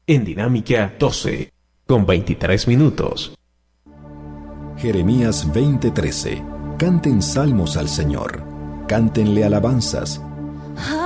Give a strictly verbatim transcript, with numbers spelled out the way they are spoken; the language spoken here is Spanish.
en Dinámica doce, con veintitrés minutos. Jeremías veinte trece. Canten salmos al Señor, cántenle alabanzas.